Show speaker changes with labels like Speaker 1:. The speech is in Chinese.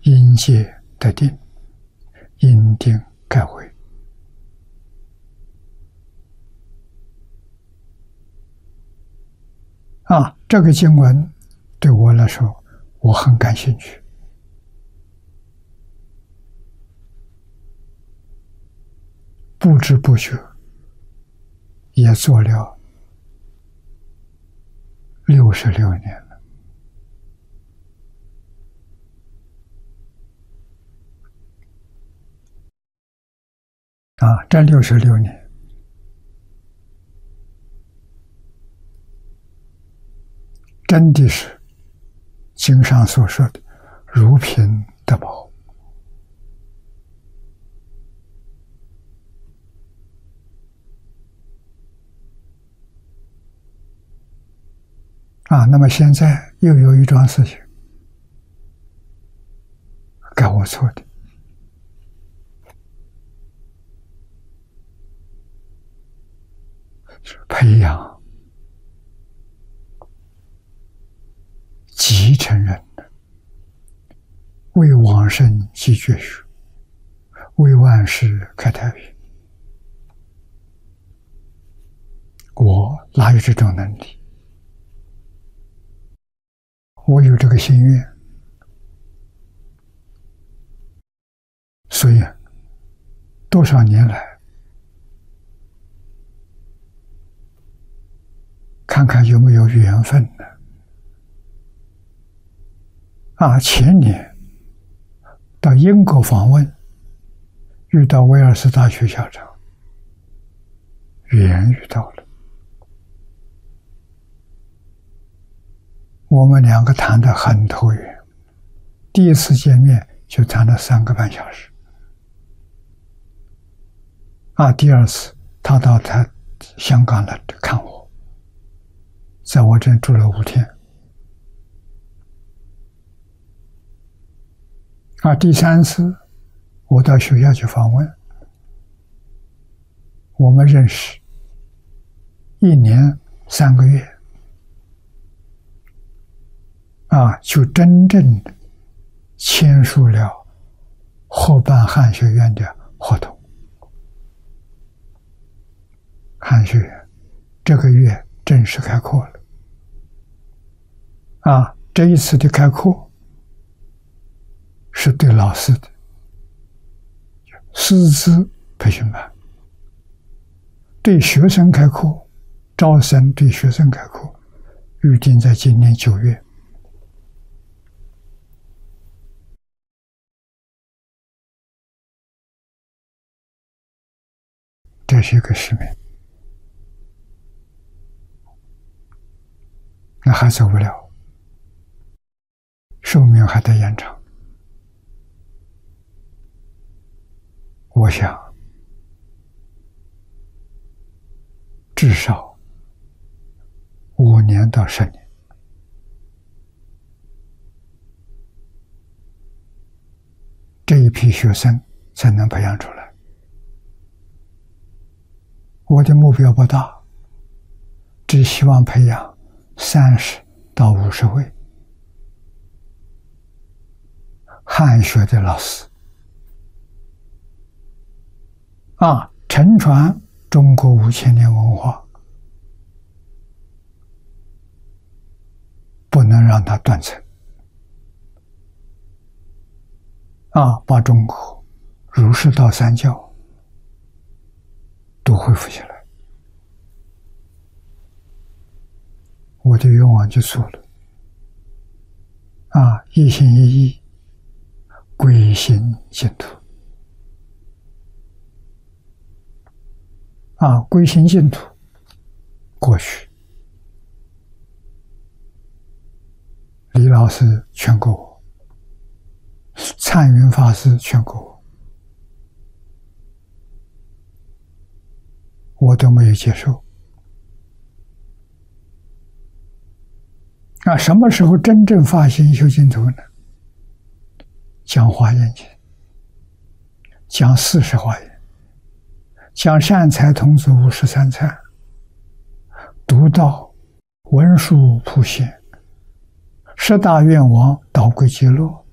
Speaker 1: 因戒得定，因定开慧。这个经文对我来说，我很感兴趣。不知不觉也做了66年了。这66年，真的是经上所说的如凭得宝。那么现在又有一桩事情，该我错的，培养继承人，为往生继绝学，为万世开太平。我哪有这种能力？我有这个心愿，所以多少年来，看看有没有缘分呢？前年到英国访问，遇到威尔斯大学校长，缘遇到了。我们两个谈得很投缘，第一次见面就谈了3个半小时。第二次他到香港来看我，在我这住了5天。第3次我到学校去访问，我们认识1年3个月。就真正签署了合办汉学院的合同。汉学院这个月正式开课了。这一次的开课是对老师的师资培训班，对学生开课，招生对学生开课，预定在今年9月。这是一个使命，那还走不了，寿命还得延长。我想至少5年到10年，这一批学生才能培养出来。我的目标不大，只希望培养30到50位汉学的老师，承传中国5000年文化，不能让它断层。把中国儒释道3教都恢复起来，我的愿望就做了。一心一意，归心净土。归心净土，过去李老师劝过我，灿云法师劝过我都没有接受。什么时候真正发心修净土呢？讲华严经，讲40华严，讲善财童子53参，读到文殊普贤，10大愿王导归极乐，